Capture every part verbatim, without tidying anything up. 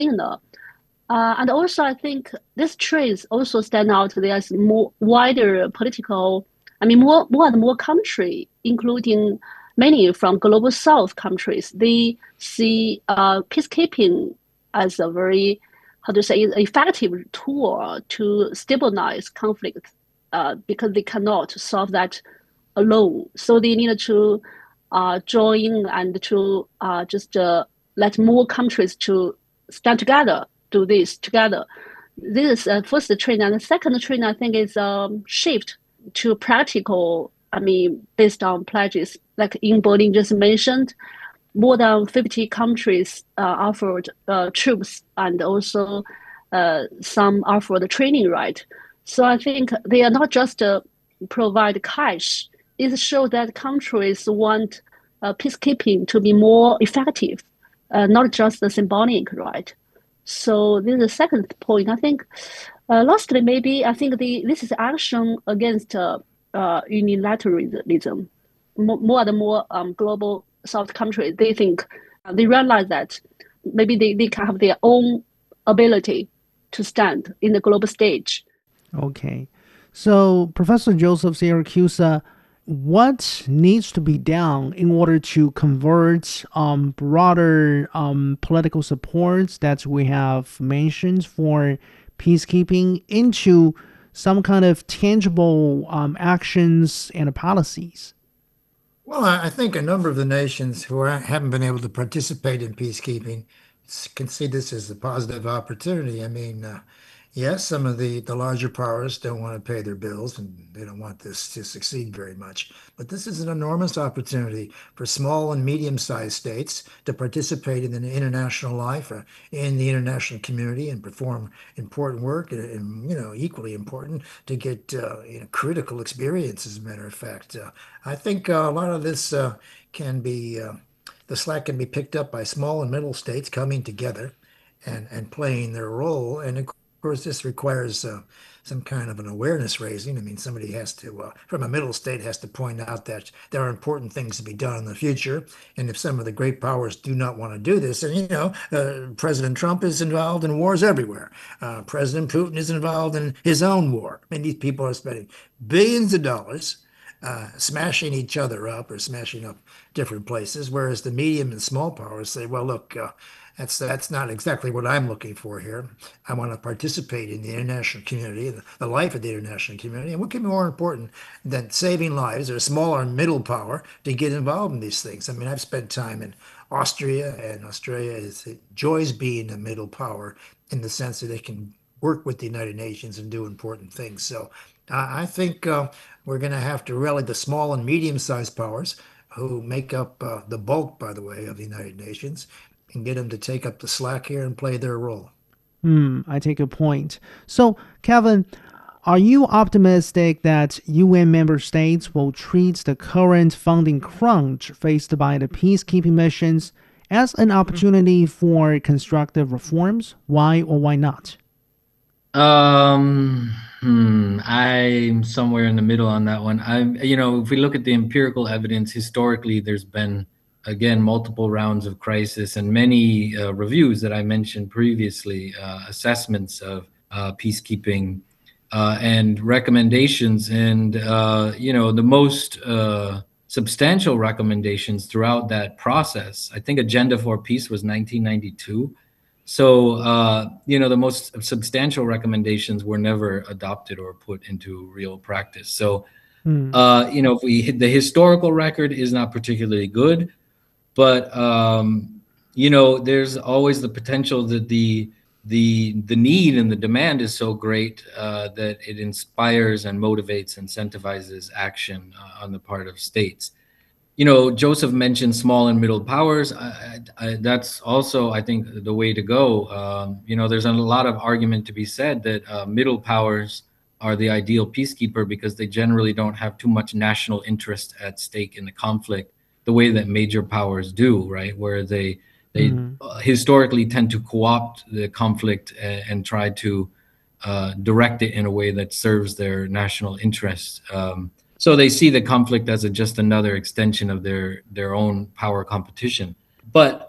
Uh, and also, I think this traits also stand out. There's more wider political, I mean, more more and more country, including many from global South countries. They see uh, peacekeeping as a very, how to say, effective tool to stabilize conflict, uh, because they cannot solve that alone. So they need to uh, join and to uh, just uh, let more countries to stand together, do this together. This is uh, first trend, and the second trend I think is um, shift to practical. I mean, based on pledges, like in Berlin just mentioned, more than fifty countries uh, offered uh, troops and also uh, some offered training, right? So I think they are not just uh, provide cash. It shows that countries want uh, peacekeeping to be more effective, uh, not just the symbolic, right? So this is the second point. I think, uh, lastly, maybe I think the this is action against uh, uh, unilateralism. More, more and more um, global South countries, they think uh, they realize that maybe they, they can have their own ability to stand in the global stage. Okay. So, Professor Joseph Siracusa, what needs to be done in order to convert um, broader um, political supports that we have mentioned for peacekeeping into some kind of tangible um, actions and policies? Well, I think a number of the nations who are, haven't been able to participate in peacekeeping can see this as a positive opportunity. I mean, uh, yes, some of the, the larger powers don't want to pay their bills and they don't want this to succeed very much. But this is an enormous opportunity for small and medium-sized states to participate in the international life, uh, in the international community, and perform important work, and, and you know, equally important to get uh, you know, critical experience. As a matter of fact, uh, I think uh, a lot of this uh, can be uh, the slack can be picked up by small and middle states coming together and and playing their role. And of course, this requires uh, some kind of an awareness raising. I mean, somebody has to, uh, from a middle state, has to point out that there are important things to be done in the future. And if some of the great powers do not want to do this, and you know, uh, President Trump is involved in wars everywhere. Uh, President Putin is involved in his own war. I mean, these people are spending billions of dollars uh, smashing each other up or smashing up different places, whereas the medium and small powers say, well, look, uh, that's that's not exactly what I'm looking for here. I want to participate in the international community, the, the life of the international community. And what can be more important than saving lives or a smaller middle power to get involved in these things? I mean, I've spent time in Austria, and Australia is, enjoys being a middle power in the sense that it can work with the United Nations and do important things. So I I think uh, we're going to have to rally the small and medium-sized powers who make up uh, the bulk, by the way, of the United Nations, and get them to take up the slack here and play their role. Hmm, I take a point. So, Kevin, are you optimistic that U N member states will treat the current funding crunch faced by the peacekeeping missions as an opportunity for constructive reforms? Why or why not? Um, hmm, I'm somewhere in the middle on that one. I'm, you know, if we look at the empirical evidence, historically, there's been, again, multiple rounds of crisis and many uh, reviews that I mentioned previously, uh, assessments of uh, peacekeeping uh, and recommendations. And, uh, you know, the most uh, substantial recommendations throughout that process, I think Agenda for Peace was nineteen ninety-two. So, uh, you know, the most substantial recommendations were never adopted or put into real practice. So, Hmm. uh, you know, if we the historical record is not particularly good, but um, you know, there's always the potential that the the the need and the demand is so great uh, that it inspires and motivates, incentivizes action uh, on the part of states. You know, Joseph mentioned small and middle powers. I, I, that's also, I think, the way to go. Um, you know, there's a lot of argument to be said that uh, middle powers are the ideal peacekeeper because they generally don't have too much national interest at stake in the conflict, the way that major powers do, right? Where they they Hmm. uh, historically tend to co-opt the conflict and, and try to uh, direct it in a way that serves their national interests. Um, so they see the conflict as a, just another extension of their their own power competition. But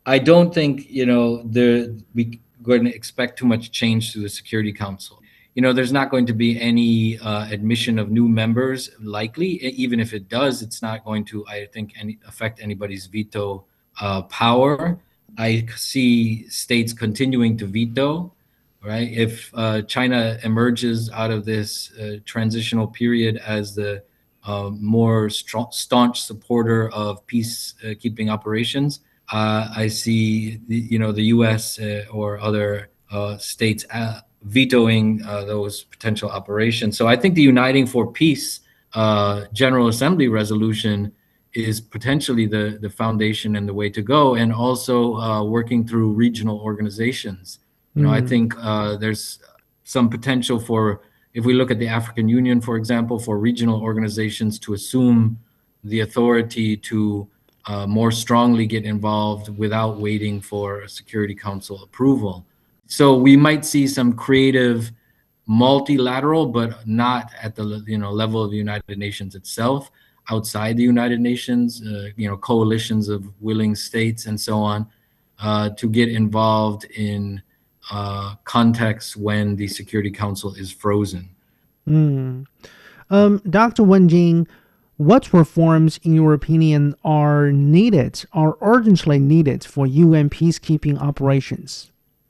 I don't think, you know, there we going to expect too much change to the Security Council. You know, there's not going to be any uh, admission of new members, likely. Even if it does, it's not going to, I think, any, affect anybody's veto uh, power. I see states continuing to veto, right? If uh, China emerges out of this uh, transitional period as the uh, more strong, staunch supporter of peacekeeping operations, uh, I see, the, you know, the U S uh, or other uh, states uh, vetoing uh, those potential operations. So I think the Uniting for Peace uh, General Assembly resolution is potentially the, the foundation and the way to go, and also uh, working through regional organizations. You know, mm. I think uh, there's some potential for, if we look at the African Union, for example, for regional organizations to assume the authority to uh, more strongly get involved without waiting for a Security Council approval. So we might see some creative multilateral, but not at the you know level of the United Nations itself, outside the United Nations, uh, you know, coalitions of willing states and so on, uh, to get involved in uh, contexts when the Security Council is frozen. Mm. Um, Doctor Wenjing, what reforms, in your opinion, are needed, are urgently needed for U N peacekeeping operations?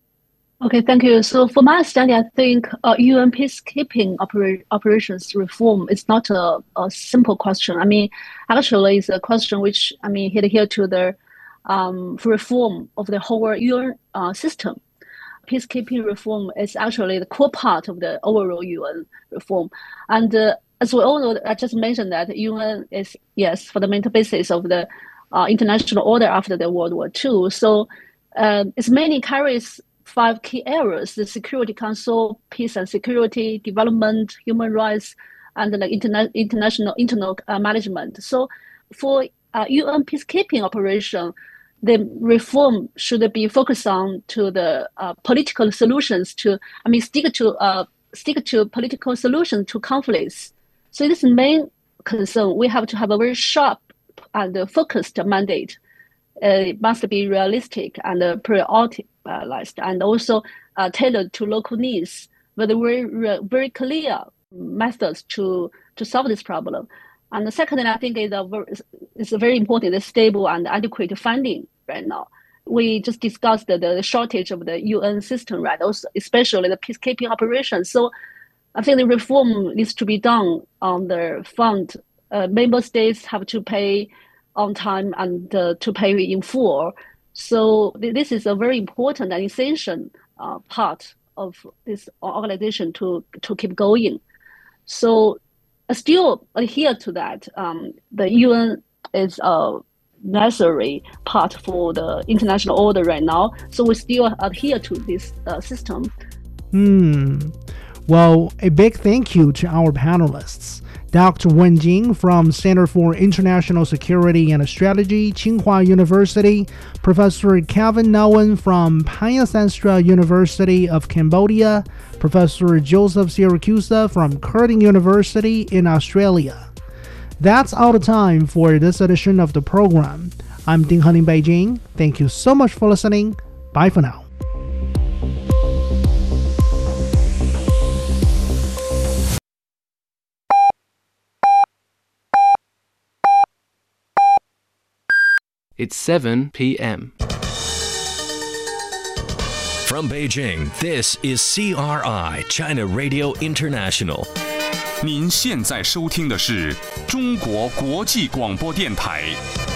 Okay, thank you. So for my study, I think uh, U N peacekeeping opera operations reform is not a, a simple question. I mean, actually, it's a question which, I mean, hit here to the um, reform of the whole U N uh, system. Peacekeeping reform is actually the core part of the overall U N reform. And uh, as we all know, I just mentioned that U N is, yes, fundamental basis of the uh, international order after the World War Two. So uh, it mainly carries five key areas: the Security Council, peace and security, development, human rights, and like interna international internal uh, management. So for uh, U N peacekeeping operation, the reform should be focused on to the uh, political solutions to, I mean, stick to uh, stick to political solutions to conflicts. So this main concern, we have to have a very sharp and focused mandate. Uh, it must be realistic and uh, prioritized, and also uh, tailored to local needs, with very very clear methods to to solve this problem. And the second thing I think is a very, is very important: the stable and adequate funding. Right now, we just discussed the, the shortage of the U N system, right? Also, especially the peacekeeping operations. So, I think the reform needs to be done on the fund. Uh, member states have to pay on time and uh, to pay in full. So th this is a very important and essential uh, part of this organization to to keep going. So I still adhere to that. Um, the U N is a necessary part for the international order right now. So we still adhere to this uh, system. Hmm. Well, a big thank you to our panelists. Doctor Wen Jing from Center for International Security and Strategy, Tsinghua University, Professor Kevin Nguyen from Payasastra University of Cambodia, Professor Joseph Siracusa from Curtin University in Australia. That's all the time for this edition of the program. I'm Ding Han in Beijing. Thank you so much for listening. Bye for now. It's seven p m From Beijing, this is C R I, China Radio International. 您现在收听的是中国国际广播电台。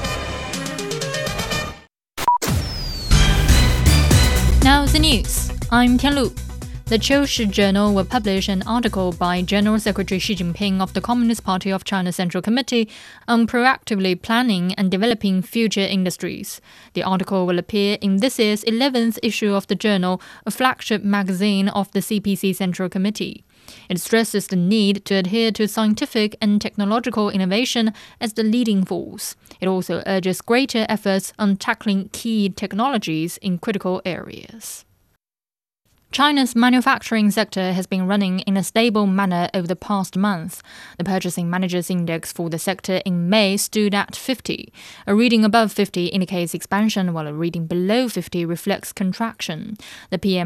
Now the news. I'm Tianlu. The Qiushi Journal will publish an article by General Secretary Xi Jinping of the Communist Party of China Central Committee on proactively planning and developing future industries. The article will appear in this year's eleventh issue of the journal, a flagship magazine of the C P C Central Committee. It stresses the need to adhere to scientific and technological innovation as the leading force. It also urges greater efforts on tackling key technologies in critical areas. China's manufacturing sector has been running in a stable manner over the past month. The Purchasing Managers' Index for the sector in May stood at fifty. A reading above fifty indicates expansion, while a reading below fifty reflects contraction. The P M